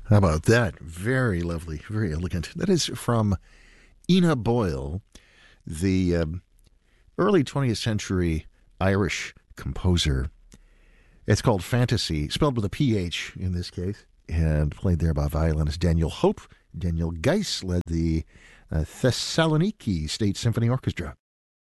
How about that? Very lovely, very elegant. That is from Ina Boyle, the early 20th century Irish composer. It's called Fantasy, spelled with a PH in this case, and played there by violinist Daniel Hope. Daniel Geiss led the Thessaloniki State Symphony Orchestra.